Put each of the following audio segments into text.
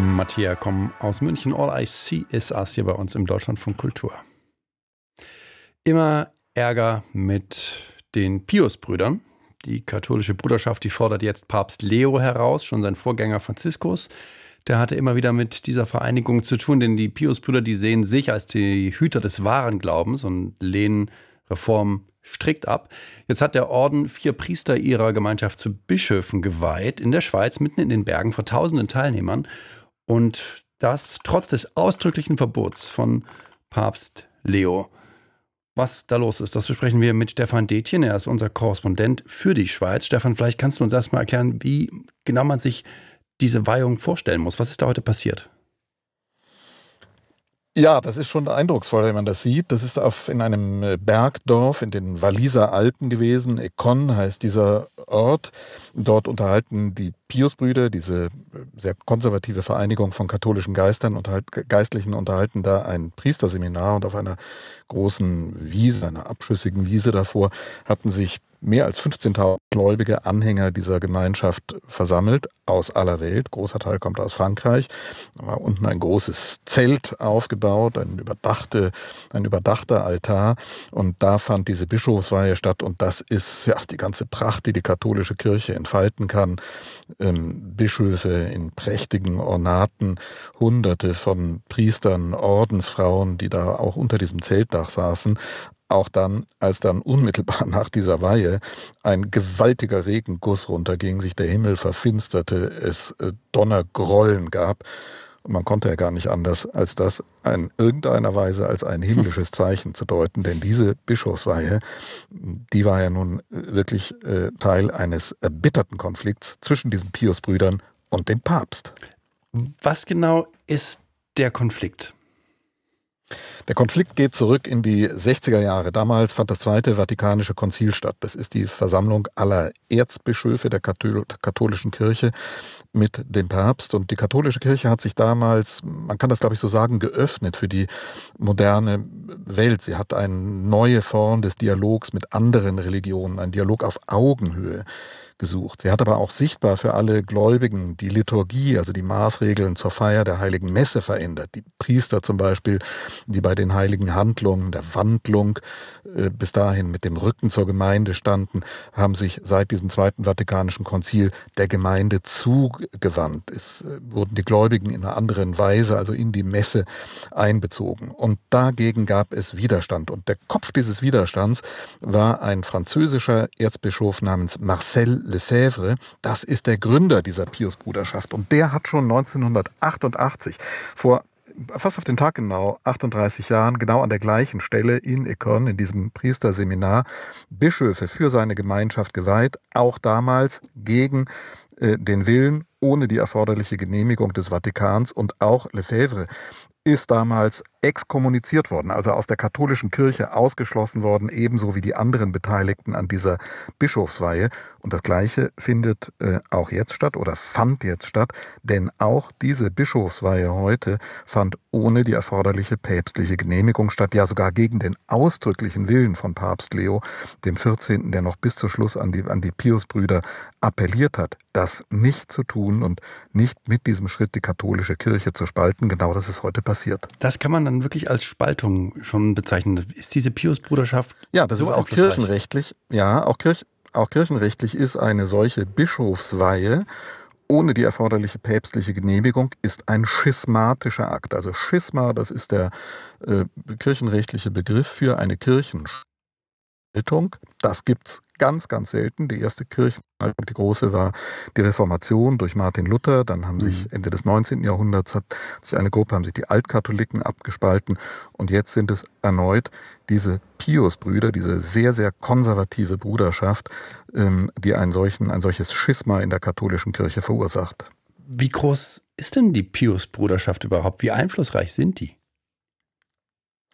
Mattia kommen aus München. All I See Is Us hier bei uns im Deutschlandfunk Kultur. Immer Ärger mit den Pius-Brüdern. Die katholische Bruderschaft, die fordert jetzt Papst Leo heraus, schon sein Vorgänger Franziskus. Der hatte immer wieder mit dieser Vereinigung zu tun, denn die Pius-Brüder, die sehen sich als die Hüter des wahren Glaubens und lehnen Reformen strikt ab. Jetzt hat der Orden 4 Priester ihrer Gemeinschaft zu Bischöfen geweiht, in der Schweiz, mitten in den Bergen, vor tausenden Teilnehmern. Und das trotz des ausdrücklichen Verbots von Papst Leo. Was da los ist, das besprechen wir mit Stefan Detjen. Er ist unser Korrespondent für die Schweiz. Stefan, vielleicht kannst du uns erstmal erklären, wie genau man sich diese Weihung vorstellen muss. Was ist da heute passiert? Ja, das ist schon eindrucksvoll, wenn man das sieht. Das ist in einem Bergdorf in den Walliser Alpen gewesen. Éconne heißt dieser Ort. Dort unterhalten die Piusbrüder, diese sehr konservative Vereinigung von katholischen Geistlichen, unterhalten da ein Priesterseminar, und auf einer großen Wiese, einer abschüssigen Wiese davor, hatten sich mehr als 15.000 gläubige Anhänger dieser Gemeinschaft versammelt, aus aller Welt. Großer Teil kommt aus Frankreich. Da war unten ein großes Zelt aufgebaut, ein überdachter Altar. Und da fand diese Bischofsweihe statt. Und das ist ja die ganze Pracht, die die katholische Kirche entfalten kann. Bischöfe in prächtigen Ornaten, Hunderte von Priestern, Ordensfrauen, die da auch unter diesem Zeltdach saßen. Auch dann, als dann unmittelbar nach dieser Weihe ein gewaltiger Regenguss runterging, sich der Himmel verfinsterte, es Donnergrollen gab. Und man konnte ja gar nicht anders, als das in irgendeiner Weise als ein himmlisches Zeichen zu deuten. Denn diese Bischofsweihe, die war ja nun wirklich Teil eines erbitterten Konflikts zwischen diesen Piusbrüdern und dem Papst. Was genau ist der Konflikt? Der Konflikt geht zurück in die 60er Jahre. Damals fand das Zweite Vatikanische Konzil statt. Das ist die Versammlung aller Erzbischöfe der katholischen Kirche mit dem Papst. Und die katholische Kirche hat sich damals, man kann das glaube ich so sagen, geöffnet für die moderne Welt. Sie hat eine neue Form des Dialogs mit anderen Religionen, einen Dialog auf Augenhöhe gesucht. Sie hat aber auch sichtbar für alle Gläubigen die Liturgie, also die Maßregeln zur Feier der Heiligen Messe verändert. Die Priester zum Beispiel, die bei den heiligen Handlungen, der Wandlung bis dahin mit dem Rücken zur Gemeinde standen, haben sich seit diesem Zweiten Vatikanischen Konzil der Gemeinde zugewandt. Es wurden die Gläubigen in einer anderen Weise, also in die Messe, einbezogen. Und dagegen gab es Widerstand. Und der Kopf dieses Widerstands war ein französischer Erzbischof namens Marcel Lefebvre. Das ist der Gründer dieser Piusbruderschaft. Und der hat schon 1988, vor fast auf den Tag genau, 38 Jahren, genau an der gleichen Stelle in Éconne, in diesem Priesterseminar, Bischöfe für seine Gemeinschaft geweiht, auch damals gegen den Willen, ohne die erforderliche Genehmigung des Vatikans. Und auch Lefebvre ist damals exkommuniziert worden, also aus der katholischen Kirche ausgeschlossen worden, ebenso wie die anderen Beteiligten an dieser Bischofsweihe. Und das Gleiche findet auch jetzt statt oder fand jetzt statt, denn auch diese Bischofsweihe heute fand ohne die erforderliche päpstliche Genehmigung statt, ja sogar gegen den ausdrücklichen Willen von Papst Leo dem 14., der noch bis zum Schluss an die Piusbrüder appelliert hat, das nicht zu tun und nicht mit diesem Schritt die katholische Kirche zu spalten. Genau das ist heute passiert. Das kann man dann wirklich als Spaltung schon bezeichnen. Ist diese Piusbruderschaft ja, das so ist auch kirchenrechtlich. Ja, auch kirchenrechtlich ist eine solche Bischofsweihe ohne die erforderliche päpstliche Genehmigung ist ein schismatischer Akt. Also Schisma, das ist der kirchenrechtliche Begriff für eine Kirchenspaltung. Das gibt's ganz, ganz selten. Die erste Kirchenspaltung, die große, war die Reformation durch Martin Luther. Dann haben sich Ende des 19. Jahrhunderts haben sich die Altkatholiken abgespalten. Und jetzt sind es erneut diese Piusbrüder, diese sehr, sehr konservative Bruderschaft, die ein solches Schisma in der katholischen Kirche verursacht. Wie groß ist denn die Piusbruderschaft überhaupt? Wie einflussreich sind die?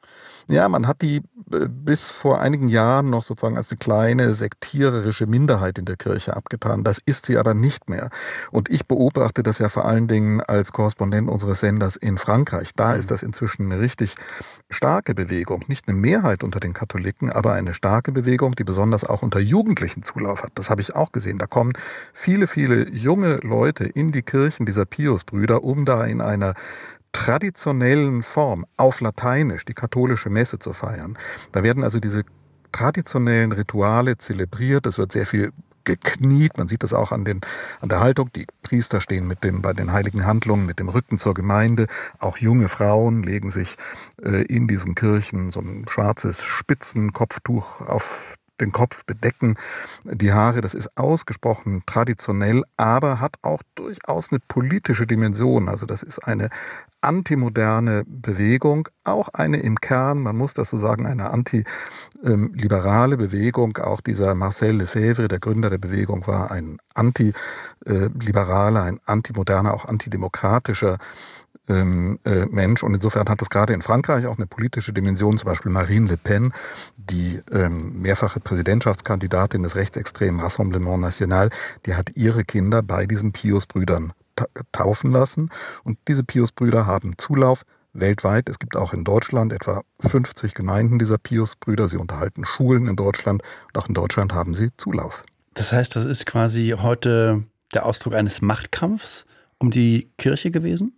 Ja, man hat die bis vor einigen Jahren noch sozusagen als eine kleine sektiererische Minderheit in der Kirche abgetan. Das ist sie aber nicht mehr. Und ich beobachte das ja vor allen Dingen als Korrespondent unseres Senders in Frankreich. Da ist das inzwischen eine richtig starke Bewegung. Nicht eine Mehrheit unter den Katholiken, aber eine starke Bewegung, die besonders auch unter Jugendlichen Zulauf hat. Das habe ich auch gesehen. Da kommen viele, viele junge Leute in die Kirchen dieser Piusbrüder, um da in einer traditionellen Form auf Lateinisch die katholische Messe zu feiern. Da werden also diese traditionellen Rituale zelebriert. Es wird sehr viel gekniet. Man sieht das auch an der Haltung. Die Priester stehen bei den heiligen Handlungen mit dem Rücken zur Gemeinde. Auch junge Frauen legen sich in diesen Kirchen so ein schwarzes Spitzenkopftuch auf den Kopf, bedecken die Haare. Das ist ausgesprochen traditionell, aber hat auch durchaus eine politische Dimension. Also das ist eine antimoderne Bewegung, auch eine im Kern, man muss das so sagen, eine antiliberale Bewegung. Auch dieser Marcel Lefebvre, der Gründer der Bewegung, war ein antiliberaler, ein antimoderner, auch antidemokratischer Mensch. Und insofern hat das gerade in Frankreich auch eine politische Dimension. Zum Beispiel Marine Le Pen, die mehrfache Präsidentschaftskandidatin des rechtsextremen Rassemblement National, die hat ihre Kinder bei diesen Piusbrüdern taufen lassen. Und diese Piusbrüder haben Zulauf weltweit. Es gibt auch in Deutschland etwa 50 Gemeinden dieser Piusbrüder. Sie unterhalten Schulen in Deutschland. Und auch in Deutschland haben sie Zulauf. Das heißt, das ist quasi heute der Ausdruck eines Machtkampfs um die Kirche gewesen?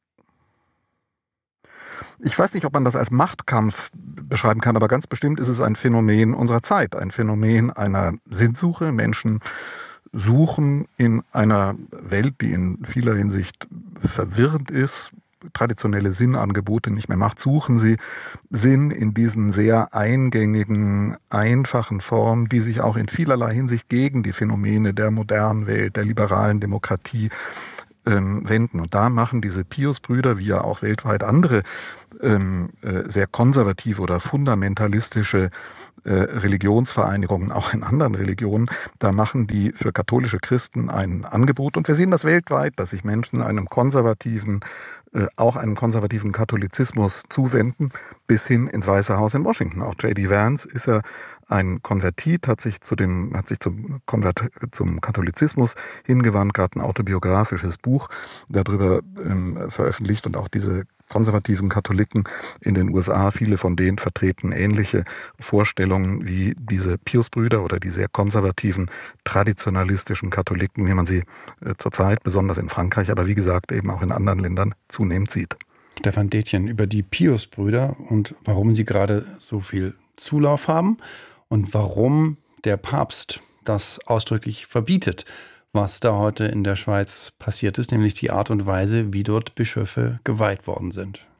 Ich weiß nicht, ob man das als Machtkampf beschreiben kann, aber ganz bestimmt ist es ein Phänomen unserer Zeit, ein Phänomen einer Sinnsuche. Menschen suchen in einer Welt, die in vieler Hinsicht verwirrend ist, traditionelle Sinnangebote nicht mehr macht, suchen sie Sinn in diesen sehr eingängigen, einfachen Formen, die sich auch in vielerlei Hinsicht gegen die Phänomene der modernen Welt, der liberalen Demokratie wenden. Und da machen diese Piusbrüder, wie ja auch weltweit andere sehr konservative oder fundamentalistische Religionsvereinigungen, auch in anderen Religionen, da machen die für katholische Christen ein Angebot. Und wir sehen das weltweit, dass sich Menschen auch einem konservativen Katholizismus zuwenden, bis hin ins Weiße Haus in Washington. Auch J.D. Vance ist ja ein Konvertit, hat sich zum Katholizismus hingewandt, gerade ein autobiografisches Buch darüber veröffentlicht. Und auch diese konservativen Katholiken in den USA, viele von denen vertreten ähnliche Vorstellungen wie diese Piusbrüder oder die sehr konservativen, traditionalistischen Katholiken, wie man sie zurzeit, besonders in Frankreich, aber wie gesagt eben auch in anderen Ländern zunehmend sieht. Stefan Detjen über die Piusbrüder und warum sie gerade so viel Zulauf haben und warum der Papst das ausdrücklich verbietet, was da heute in der Schweiz passiert ist, nämlich die Art und Weise, wie dort Bischöfe geweiht worden sind.